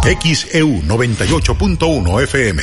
XEU 98.1 FM.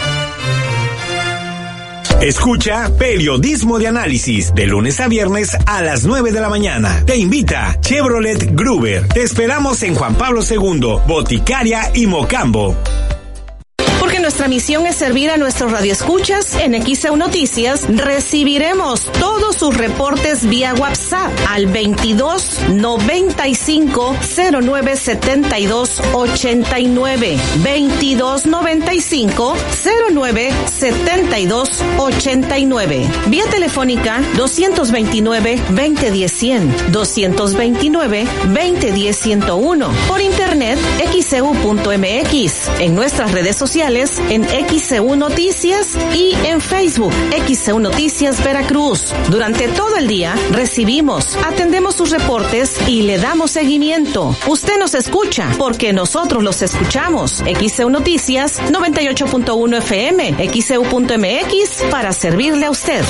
Escucha Periodismo de Análisis de lunes a viernes a las 9 de la mañana. Te invita Chevrolet Gruber. Te esperamos en Juan Pablo II, Boticaria y Mocambo. Porque nuestra misión es servir a nuestros radioescuchas, en XEU Noticias recibiremos todos sus reportes vía WhatsApp al 22 95 09 72 89 22 95 09 72 89, vía telefónica 229 2010 100 229 2010 101, por internet xeu.mx, en nuestras redes sociales en XEU Noticias y en Facebook XEU Noticias Veracruz. Durante todo el día recibimos, atendemos sus reportes y le damos seguimiento. Usted nos escucha porque nosotros los escuchamos. XEU Noticias 98.1 FM, XEU.mx, para servirle a usted.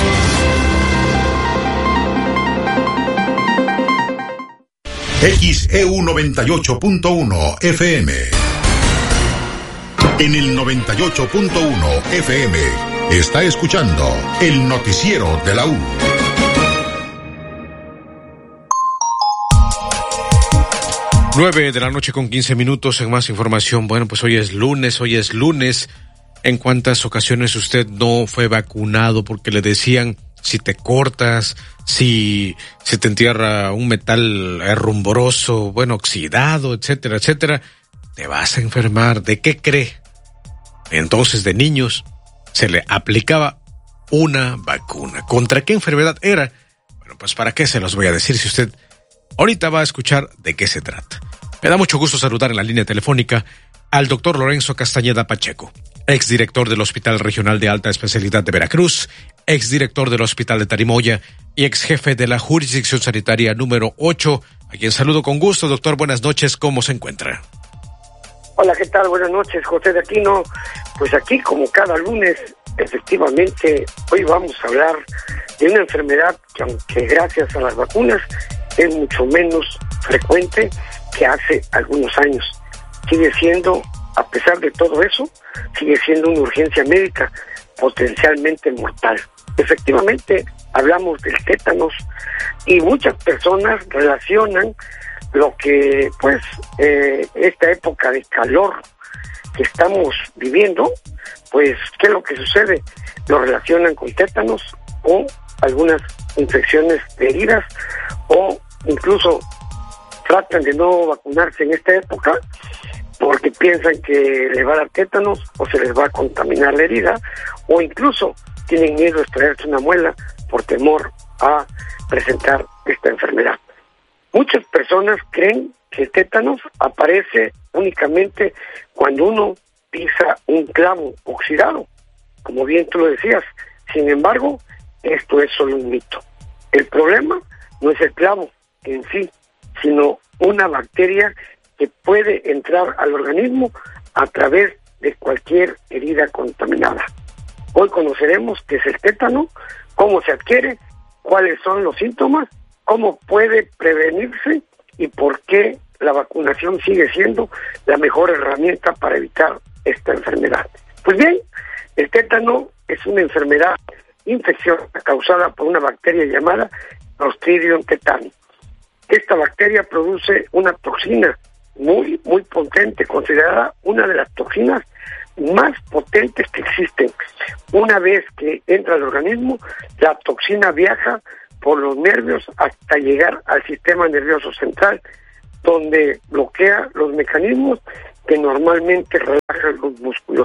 XEU 98.1 FM. En el 98.1 FM está escuchando el noticiero de la U. Nueve de la noche con 15 minutos. En más información, bueno, pues hoy es lunes. ¿En cuántas ocasiones usted no fue vacunado porque le decían, si te cortas, si se te entierra un metal rumboroso, bueno, oxidado, etcétera, etcétera, te vas a enfermar? ¿De qué cree? Entonces, de niños se le aplicaba una vacuna. ¿Contra qué enfermedad era? Bueno, pues ¿para qué se los voy a decir si usted ahorita va a escuchar de qué se trata? Me da mucho gusto saludar en la línea telefónica al doctor Lorenzo Castañeda Pacheco, exdirector del Hospital Regional de Alta Especialidad de Veracruz, exdirector del Hospital de Tarimoya y exjefe de la Jurisdicción Sanitaria número 8, a quien saludo con gusto. Doctor, buenas noches, ¿cómo se encuentra? Hola, ¿qué tal? Buenas noches, José de Aquino. Pues aquí, como cada lunes, efectivamente, hoy vamos a hablar de una enfermedad que, aunque gracias a las vacunas, es mucho menos frecuente que hace algunos años. Sigue siendo, a pesar de todo eso, sigue siendo una urgencia médica potencialmente mortal. Efectivamente, hablamos del tétanos y muchas personas relacionan lo que, pues, esta época de calor que estamos viviendo, pues, ¿qué es lo que sucede? Lo relacionan con tétanos o algunas infecciones de heridas, o incluso tratan de no vacunarse en esta época porque piensan que les va a dar tétanos o se les va a contaminar la herida, o incluso tienen miedo de extraerse una muela por temor a presentar esta enfermedad. Muchas personas creen que el tétanos aparece únicamente cuando uno pisa un clavo oxidado, como bien tú lo decías. Sin embargo, esto es solo un mito. El problema no es el clavo en sí, sino una bacteria que puede entrar al organismo a través de cualquier herida contaminada. Hoy conoceremos qué es el tétano, cómo se adquiere, cuáles son los síntomas, cómo puede prevenirse y por qué la vacunación sigue siendo la mejor herramienta para evitar esta enfermedad. Pues bien, el tétano es una enfermedad infecciosa causada por una bacteria llamada Clostridium tetani. Esta bacteria produce una toxina muy potente, considerada una de las toxinas más potentes que existen. Una vez que entra al organismo, la toxina viaja por los nervios hasta llegar al sistema nervioso central, donde bloquea los mecanismos que normalmente relajan los músculos.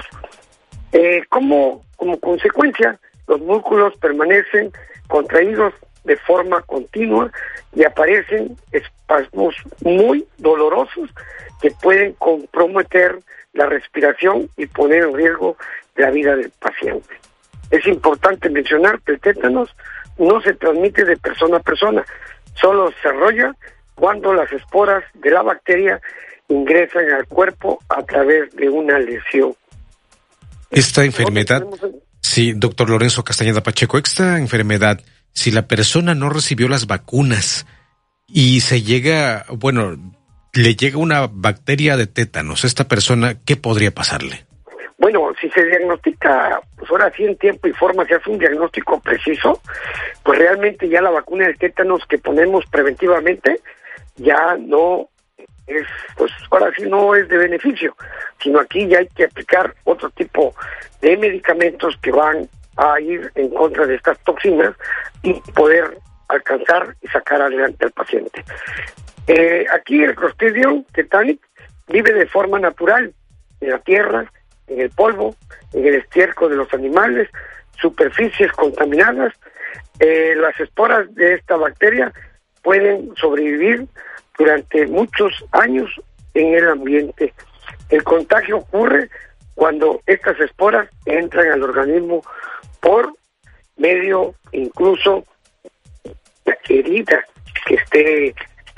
Como consecuencia, los músculos permanecen contraídos de forma continua y aparecen espasmos muy dolorosos que pueden comprometer la respiración y poner en riesgo la vida del paciente. Es importante mencionar que el tétanos no se transmite de persona a persona, solo se desarrolla cuando las esporas de la bacteria ingresan al cuerpo a través de una lesión. Esta enfermedad, sí, doctor Lorenzo Castañeda Pacheco, esta enfermedad, si la persona no recibió las vacunas y se llega, bueno, le llega una bacteria de tétanos, esta persona, ¿qué podría pasarle? Bueno, si se diagnostica, pues ahora sí en tiempo y forma, se hace un diagnóstico preciso, pues realmente ya la vacuna del tétanos que ponemos preventivamente ya no es, pues ahora sí no es de beneficio, sino aquí ya hay que aplicar otro tipo de medicamentos que van a ir en contra de estas toxinas y poder alcanzar y sacar adelante al paciente. Aquí el Clostridium tetani vive de forma natural en la tierra, en el polvo, en el estiércol de los animales, superficies contaminadas. Las esporas de esta bacteria pueden sobrevivir durante muchos años en el ambiente. El contagio ocurre cuando estas esporas entran al organismo por medio incluso de herida que esté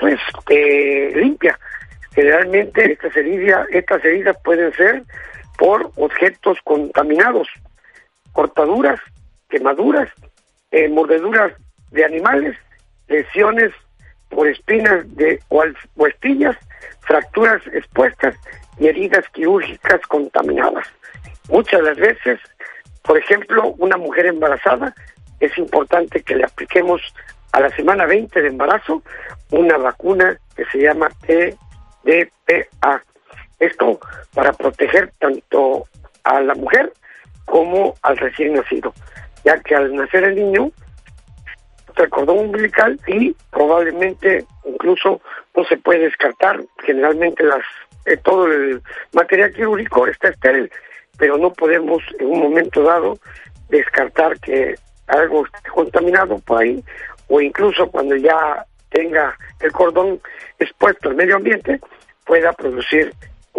limpia. Generalmente estas heridas pueden ser por objetos contaminados, cortaduras, quemaduras, mordeduras de animales, lesiones por espinas o estillas, fracturas expuestas y heridas quirúrgicas contaminadas. Muchas de las veces, por ejemplo, una mujer embarazada, es importante que le apliquemos a la semana 20 de embarazo una vacuna que se llama TDPA. Esto para proteger tanto a la mujer como al recién nacido, ya que al nacer el niño, el cordón umbilical y probablemente incluso no se puede descartar. Generalmente todo el material quirúrgico está estéril, pero no podemos en un momento dado descartar que algo esté contaminado por ahí, o incluso cuando ya tenga el cordón expuesto al medio ambiente pueda producir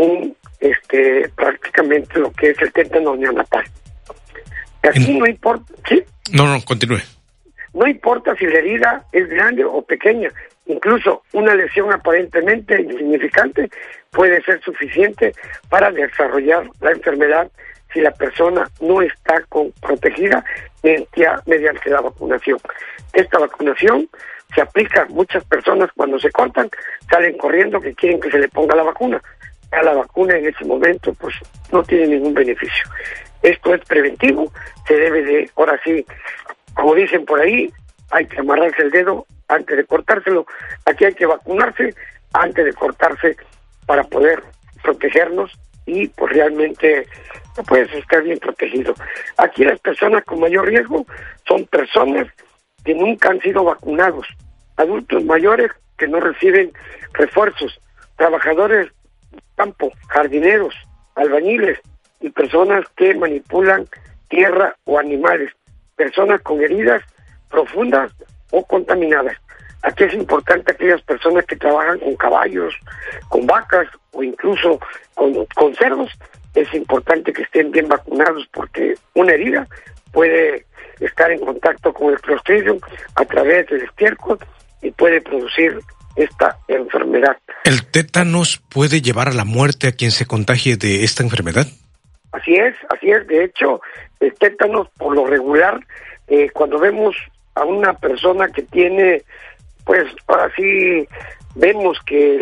prácticamente lo que es el tétano neonatal. Aquí no importa, ¿sí? No, continúe. No importa si la herida es grande o pequeña, incluso una lesión aparentemente insignificante puede ser suficiente para desarrollar la enfermedad si la persona no está protegida mediante la vacunación. Esta vacunación se aplica a muchas personas cuando se cortan, salen corriendo que quieren que se le ponga la vacuna. A la vacuna en ese momento pues no tiene ningún beneficio. Esto es preventivo, se debe de, ahora sí, como dicen por ahí, hay que amarrarse el dedo antes de cortárselo. Aquí hay que vacunarse antes de cortarse para poder protegernos y pues realmente puedes estar bien protegido. Aquí las personas con mayor riesgo son personas que nunca han sido vacunados, adultos mayores que no reciben refuerzos, trabajadores de campo, jardineros, albañiles y personas que manipulan tierra o animales, personas con heridas profundas o contaminadas. Aquí es importante aquellas personas que trabajan con caballos, con vacas o incluso con cerdos. Es importante que estén bien vacunados porque una herida puede estar en contacto con el Clostridium a través del estiércol y puede producir esta enfermedad. ¿El tétanos puede llevar a la muerte a quien se contagie de esta enfermedad? Así es. De hecho, el tétanos por lo regular, cuando vemos a una persona que tiene, pues ahora sí vemos que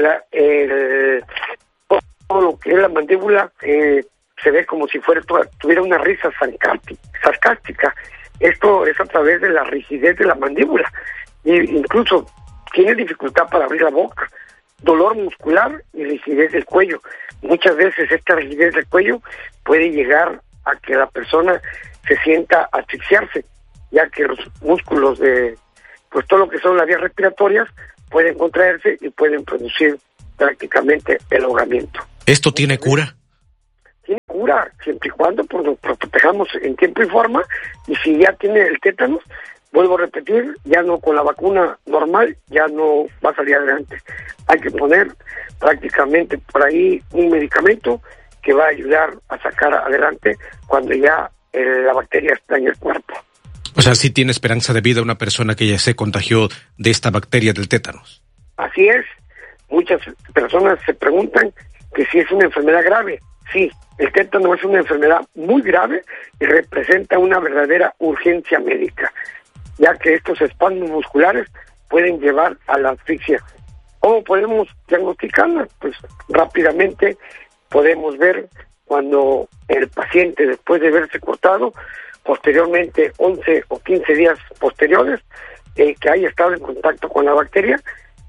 todo lo que es la mandíbula se ve como si tuviera una risa sarcástica. Esto es a través de la rigidez de la mandíbula e incluso tiene dificultad para abrir la boca, dolor muscular y rigidez del cuello. Muchas veces esta rigidez del cuello puede llegar a que la persona se sienta asfixiarse, ya que los músculos de pues todo lo que son las vías respiratorias pueden contraerse y pueden producir prácticamente el ahogamiento. ¿Esto tiene cura? Tiene cura, siempre y cuando pues, nos protejamos en tiempo y forma, y si ya tiene el tétanos, vuelvo a repetir, ya no con la vacuna normal, ya no va a salir adelante. Hay que poner prácticamente por ahí un medicamento que va a ayudar a sacar adelante cuando ya la bacteria está en el cuerpo. O sea, sí tiene esperanza de vida una persona que ya se contagió de esta bacteria del tétanos. Así es. Muchas personas se preguntan que si es una enfermedad grave. Sí, el tétano es una enfermedad muy grave y representa una verdadera urgencia médica, ya que estos espasmos musculares pueden llevar a la asfixia. ¿Cómo podemos diagnosticarla? Pues rápidamente podemos ver cuando el paciente, después de verse cortado, posteriormente 11 o 15 días posteriores, que haya estado en contacto con la bacteria,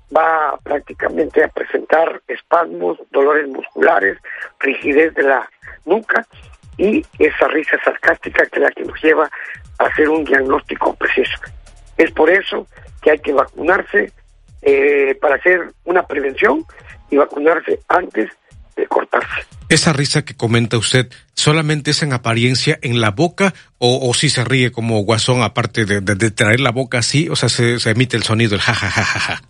va prácticamente a presentar espasmos, dolores musculares, rigidez de la nuca y esa risa sarcástica que es la que nos lleva a hacer un diagnóstico preciso. Es por eso que hay que vacunarse para hacer una prevención y vacunarse antes de cortarse. Esa risa que comenta usted, ¿solamente es en apariencia en la boca o si se ríe como Guasón, aparte de traer la boca así, o sea, se emite el sonido, el jajajaja?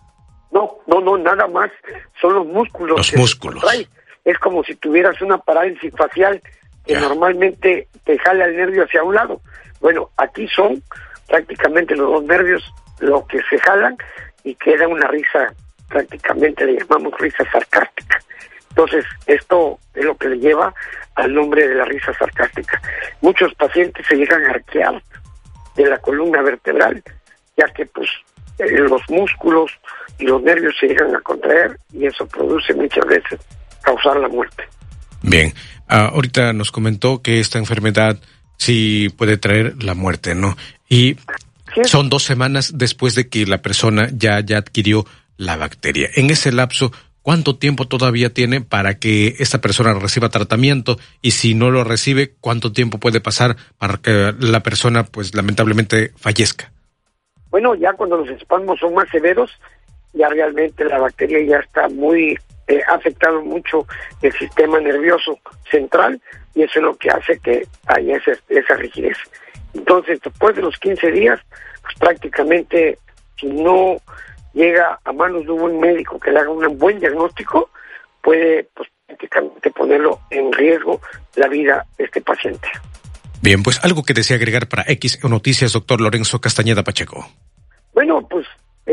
No, nada más son los músculos. Los músculos. Es como si tuvieras una parálisis facial que normalmente te jala el nervio hacia un lado. Bueno, aquí son prácticamente los dos nervios lo que se jalan y queda una risa, prácticamente le llamamos risa sarcástica. Entonces, esto es lo que le lleva al nombre de la risa sarcástica. Muchos pacientes se llegan a arquear de la columna vertebral, ya que pues los músculos y los nervios se llegan a contraer y eso produce muchas veces causar la muerte. Bien, ahorita nos comentó que esta enfermedad sí puede traer la muerte, ¿no? Y son 2 semanas después de que la persona ya adquirió la bacteria. En ese lapso, ¿cuánto tiempo todavía tiene para que esta persona reciba tratamiento? Y si no lo recibe, ¿cuánto tiempo puede pasar para que la persona, pues, lamentablemente fallezca? Bueno, ya cuando los espasmos son más severos, ya realmente la bacteria ya está muy ha afectado mucho el sistema nervioso central y eso es lo que hace que haya esa rigidez. Entonces, después de los 15 días, pues prácticamente, si no llega a manos de un buen médico que le haga un buen diagnóstico, puede pues prácticamente ponerlo en riesgo la vida de este paciente. Bien, pues algo que desea agregar para X Noticias, doctor Lorenzo Castañeda Pacheco. Bueno, pues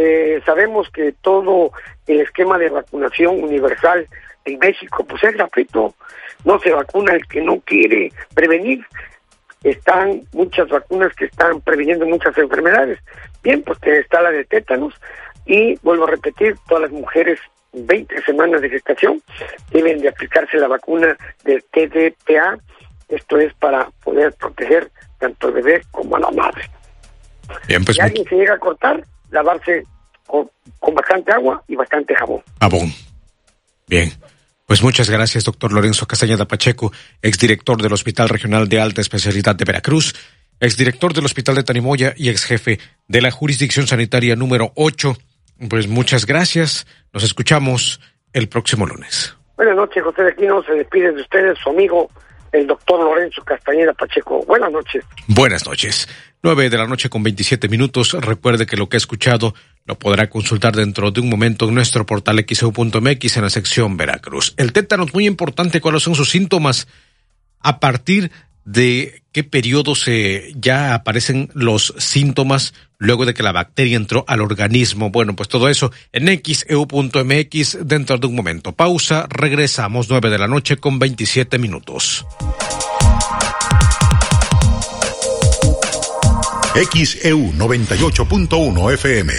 sabemos que todo el esquema de vacunación universal en México pues es gratuito, no se vacuna el que no quiere prevenir. Están muchas vacunas que están previniendo muchas enfermedades. Bien, pues está la de tétanos y vuelvo a repetir, todas las mujeres 20 semanas de gestación deben de aplicarse la vacuna del TDPA. Esto es para poder proteger tanto al bebé como a la madre. Bien, pues, si alguien se llega a cortar, lavarse con bastante agua y bastante jabón. Bien. Pues muchas gracias, doctor Lorenzo Castañeda Pacheco, exdirector del Hospital Regional de Alta Especialidad de Veracruz, exdirector del Hospital de Tanimoya y exjefe de la Jurisdicción Sanitaria número 8. Pues muchas gracias. Nos escuchamos el próximo lunes. Buenas noches, José de Aquino. Se despide de ustedes su amigo, el doctor Lorenzo Castañeda Pacheco. Buenas noches. Buenas noches. 9:27 a.m. Recuerde que lo que ha escuchado lo podrá consultar dentro de un momento en nuestro portal xeu.mx en la sección Veracruz. El tétano es muy importante. ¿Cuáles son sus síntomas? ¿A partir de qué periodo ya aparecen los síntomas luego de que la bacteria entró al organismo? Bueno, pues todo eso en xeu.mx dentro de un momento. Pausa, regresamos 9:27 a.m. XEU 98.1 FM.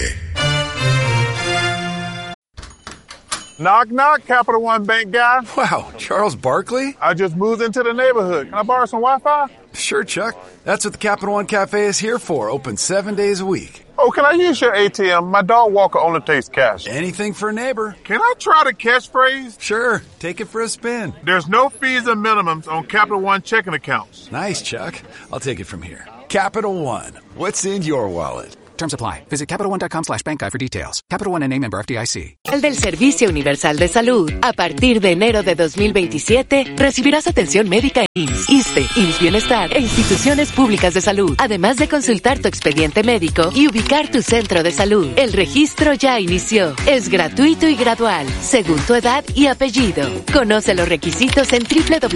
Knock, knock, Capital One Bank guy. Wow, Charles Barkley? I just moved into the neighborhood. Can I borrow some Wi-Fi? Sure, Chuck. That's what the Capital One Cafe is here for, open 7 days a week. Oh, can I use your ATM? My dog Walker only takes cash. Anything for a neighbor. Can I try the catchphrase? Sure, take it for a spin. There's no fees and minimums on Capital One checking accounts. Nice, Chuck. I'll take it from here. Capital One. What's in your wallet? Terms apply. Visit CapitalOne.com/bankguide for details. Capital One N.A. member FDIC. El del Servicio Universal de Salud, a partir de enero de 2027, recibirás atención médica en IMSS, ISSSTE, IMSS Bienestar e instituciones públicas de salud, además de consultar tu expediente médico y ubicar tu centro de salud. El registro ya inició. Es gratuito y gradual, según tu edad y apellido. Conoce los requisitos en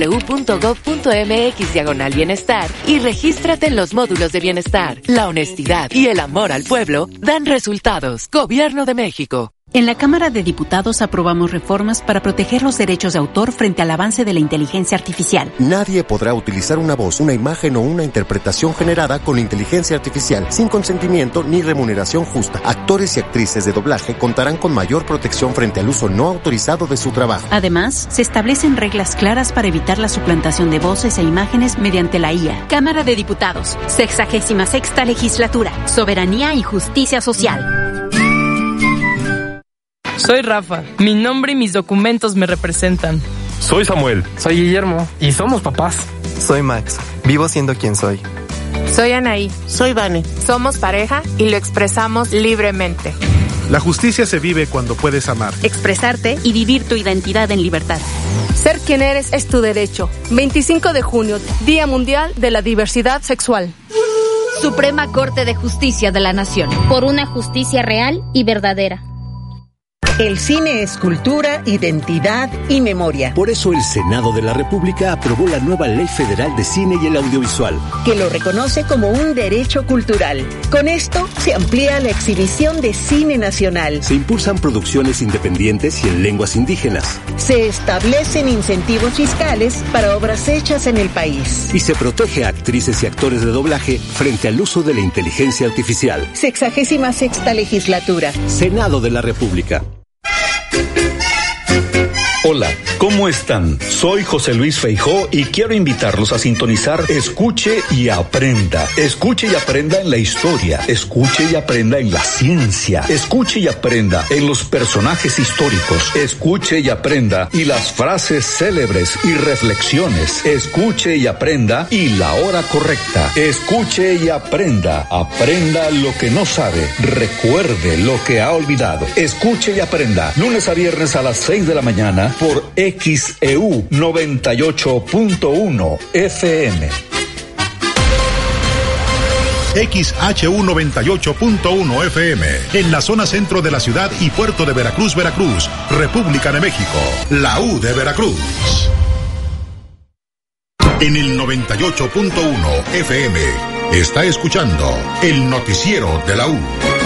www.gov.mx/bienestar y regístrate en los módulos de bienestar. La honestidad y el amor al pueblo dan resultados. Gobierno de México. En la Cámara de Diputados aprobamos reformas para proteger los derechos de autor frente al avance de la inteligencia artificial. Nadie podrá utilizar una voz, una imagen o una interpretación generada con inteligencia artificial sin consentimiento ni remuneración justa. Actores y actrices de doblaje contarán con mayor protección frente al uso no autorizado de su trabajo. Además, se establecen reglas claras para evitar la suplantación de voces e imágenes mediante la IA. Cámara de Diputados, 66ª Legislatura, Soberanía y Justicia Social. Soy Rafa. Mi nombre y mis documentos me representan. Soy Samuel. Soy Guillermo. Y somos papás. Soy Max. Vivo siendo quien soy. Soy Anaí. Soy Vane. Somos pareja y lo expresamos libremente. La justicia se vive cuando puedes amar, expresarte y vivir tu identidad en libertad. Ser quien eres es tu derecho. 25 de junio, Día Mundial de la Diversidad Sexual. Suprema Corte de Justicia de la Nación. Por una justicia real y verdadera. El cine es cultura, identidad y memoria. Por eso el Senado de la República aprobó la nueva Ley Federal de Cine y el Audiovisual, que lo reconoce como un derecho cultural. Con esto se amplía la exhibición de cine nacional. Se impulsan producciones independientes y en lenguas indígenas. Se establecen incentivos fiscales para obras hechas en el país. Y se protege a actrices y actores de doblaje frente al uso de la inteligencia artificial. 66ª Legislatura. Senado de la República. Hola, ¿cómo están? Soy José Luis Feijó y quiero invitarlos a sintonizar Escuche y Aprenda. Escuche y aprenda en la historia. Escuche y aprenda en la ciencia. Escuche y aprenda en los personajes históricos. Escuche y aprenda y las frases célebres y reflexiones. Escuche y aprenda y la hora correcta. Escuche y aprenda. Aprenda lo que no sabe. Recuerde lo que ha olvidado. Escuche y aprenda. Lunes a viernes a las 6 de la mañana. Por XEU 98.1 FM. XHU 98.1 FM, en la zona centro de la ciudad y puerto de Veracruz, Veracruz, República de México, la U de Veracruz. En el 98.1 FM, está escuchando el noticiero de la U.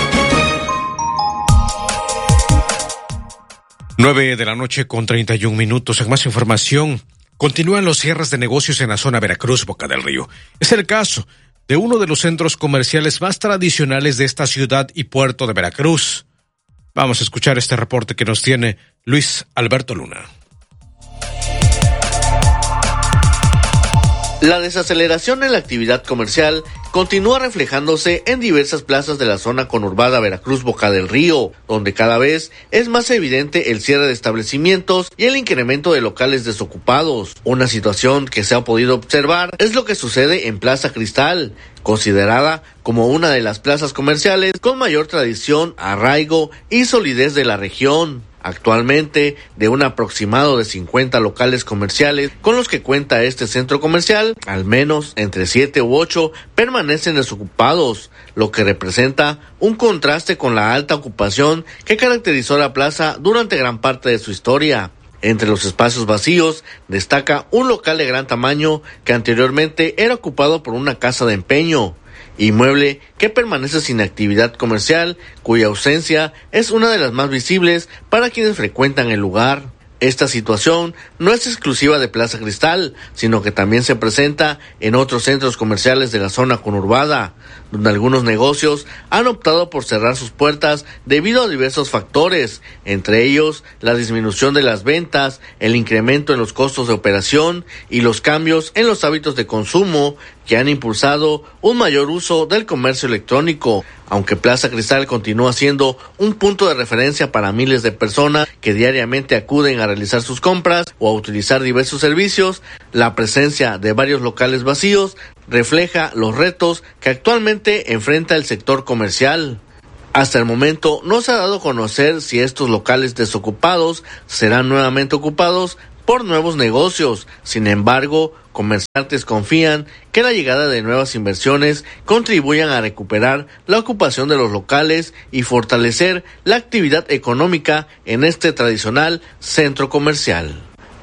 9 de la noche con 31 minutos. En más información, continúan los cierres de negocios en la zona Veracruz, Boca del Río. Es el caso de uno de los centros comerciales más tradicionales de esta ciudad y puerto de Veracruz. Vamos a escuchar este reporte que nos tiene Luis Alberto Luna. La desaceleración en la actividad comercial continúa reflejándose en diversas plazas de la zona conurbada Veracruz Boca del Río, donde cada vez es más evidente el cierre de establecimientos y el incremento de locales desocupados. Una situación que se ha podido observar es lo que sucede en Plaza Cristal, considerada como una de las plazas comerciales con mayor tradición, arraigo y solidez de la región. Actualmente, de un aproximado de 50 locales comerciales con los que cuenta este centro comercial, al menos entre 7 u 8 permanecen desocupados, lo que representa un contraste con la alta ocupación que caracterizó la plaza durante gran parte de su historia. Entre los espacios vacíos destaca un local de gran tamaño que anteriormente era ocupado por una casa de empeño, inmueble que permanece sin actividad comercial, cuya ausencia es una de las más visibles para quienes frecuentan el lugar. Esta situación no es exclusiva de Plaza Cristal, sino que también se presenta en otros centros comerciales de la zona conurbada, donde algunos negocios han optado por cerrar sus puertas debido a diversos factores, entre ellos la disminución de las ventas, el incremento en los costos de operación y los cambios en los hábitos de consumo que han impulsado un mayor uso del comercio electrónico. Aunque Plaza Cristal continúa siendo un punto de referencia para miles de personas que diariamente acuden a realizar sus compras o a utilizar diversos servicios, la presencia de varios locales vacíos refleja los retos que actualmente enfrenta el sector comercial. Hasta el momento no se ha dado a conocer si estos locales desocupados serán nuevamente ocupados por nuevos negocios. Sin embargo, comerciantes confían que la llegada de nuevas inversiones contribuyan a recuperar la ocupación de los locales y fortalecer la actividad económica en este tradicional centro comercial.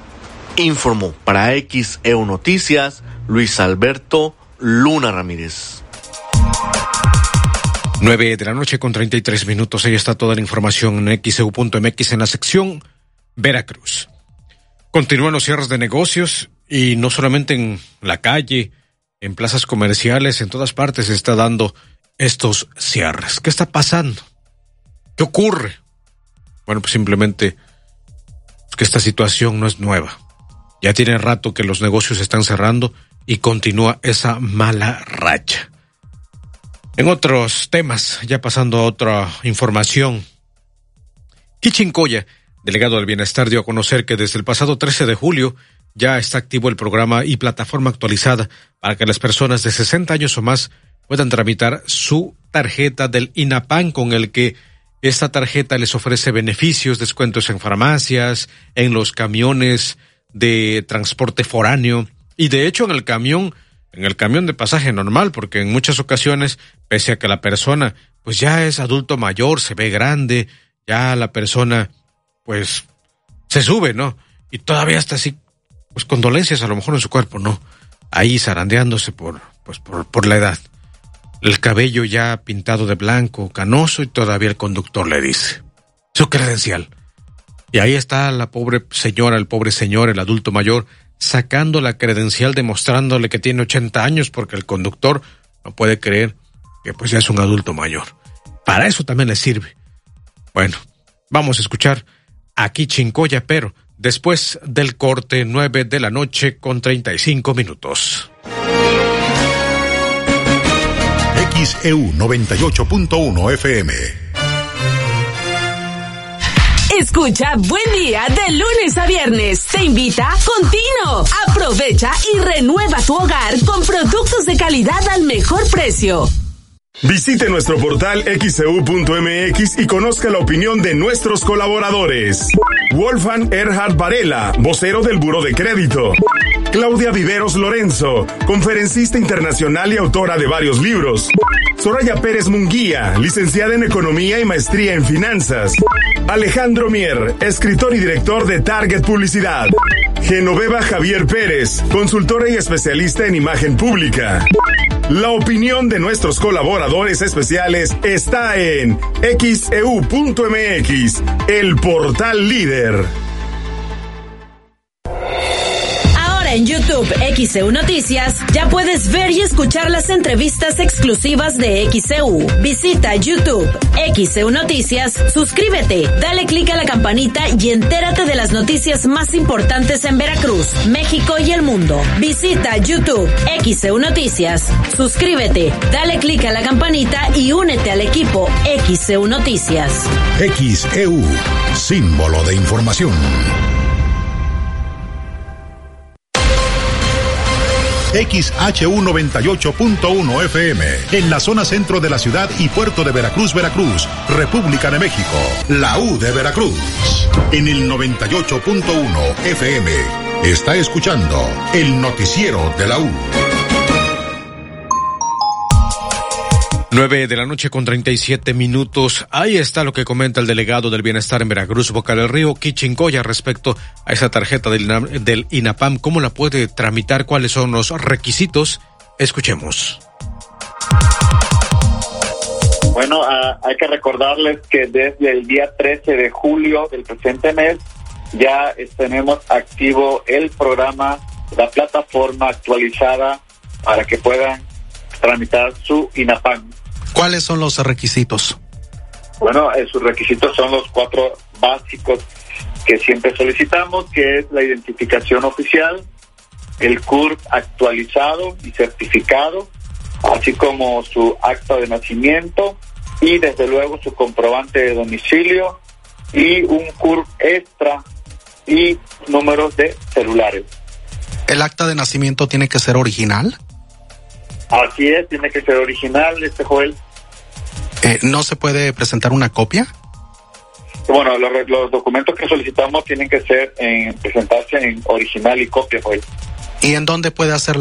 Informó para XEU Noticias Luis Alberto Luna Ramírez. 9:33 Ahí está toda la información en xeu.mx en la sección Veracruz. Continúan los cierres de negocios y no solamente en la calle, en plazas comerciales, en todas partes se está dando estos cierres. ¿Qué está pasando? ¿Qué ocurre? Bueno, pues simplemente que esta situación no es nueva. Ya tiene rato que los negocios se están cerrando y continúa esa mala racha. En otros temas, ya pasando a otra información, Kichincoya, delegado del Bienestar, dio a conocer que desde el pasado 13 de julio ya está activo el programa y plataforma actualizada para que las personas de 60 años o más puedan tramitar su tarjeta del INAPAM, con el que esta tarjeta les ofrece beneficios, descuentos en farmacias, en los camiones de transporte foráneo y de hecho en el camión de pasaje normal, porque en muchas ocasiones, pese a que la persona pues ya es adulto mayor, se ve grande, ya la persona pues se sube, ¿no? Y todavía está así, pues con dolencias a lo mejor en su cuerpo, ¿no? Ahí zarandeándose por la edad. El cabello ya pintado de blanco, canoso, y todavía el conductor le dice su credencial. Y ahí está la pobre señora, el pobre señor, el adulto mayor, sacando la credencial, demostrándole que tiene 80 años, porque el conductor no puede creer que pues ya es un adulto mayor. Para eso también le sirve. Bueno, vamos a escuchar a Kichincoya, pero después del corte, 9:35 XEU 98.1 FM. Escucha Buen Día de lunes a viernes. Te invita Contino. Aprovecha y renueva tu hogar con productos de calidad al mejor precio. Visite nuestro portal xeu.mx y conozca la opinión de nuestros colaboradores. Wolfgang Erhard Varela, vocero del Buró de Crédito. Claudia Viveros Lorenzo, conferencista internacional y autora de varios libros. Soraya Pérez Munguía, licenciada en Economía y maestría en Finanzas. Alejandro Mier, escritor y director de Target Publicidad. Genoveva Javier Pérez, consultora y especialista en imagen pública. La opinión de nuestros colaboradores especiales está en xeu.mx, el portal líder. En YouTube XEU Noticias ya puedes ver y escuchar las entrevistas exclusivas de XEU. Visita YouTube XEU Noticias, suscríbete, dale clic a la campanita y entérate de las noticias más importantes en Veracruz, México y el mundo. Visita YouTube XEU Noticias, suscríbete, dale clic a la campanita y únete al equipo XEU Noticias. XEU, símbolo de información. XHU 98.1 FM, en la zona centro de la ciudad y puerto de Veracruz, Veracruz, República de México, la U de Veracruz. En el 98.1 FM, está escuchando el noticiero de la U. 9:37. Ahí está lo que comenta el delegado del Bienestar en Veracruz, Boca del Río, Kichincoya, respecto a esa tarjeta del INAPAM. ¿Cómo la puede tramitar? ¿Cuáles son los requisitos? Escuchemos. Bueno, hay que recordarles que desde el día 13 de julio del presente mes ya tenemos activo el programa, la plataforma actualizada para que puedan tramitar su INAPAM. ¿Cuáles son los requisitos? Bueno, sus requisitos son los 4 básicos que siempre solicitamos, que es la identificación oficial, el CURP actualizado y certificado, así como su acta de nacimiento y desde luego su comprobante de domicilio y un CURP extra y números de celulares. ¿El acta de nacimiento tiene que ser original? Así es, tiene que ser original, Joel. ¿No se puede presentar una copia? Bueno, los documentos que solicitamos tienen que ser presentarse en original y copia, Joel. ¿Y en dónde puede hacer